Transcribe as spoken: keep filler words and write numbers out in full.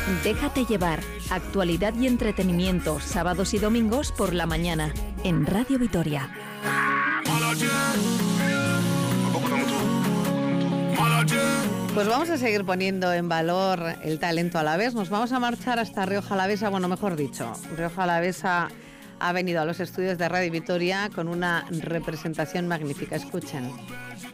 Déjate llevar. Actualidad y entretenimiento, sábados y domingos por la mañana, en Radio Vitoria. Pues vamos a seguir poniendo en valor el talento alavés. Nos vamos a marchar hasta Rioja Alavesa, bueno, mejor dicho, Rioja Alavesa ha venido a los estudios de Radio Vitoria con una representación magnífica. Escuchen.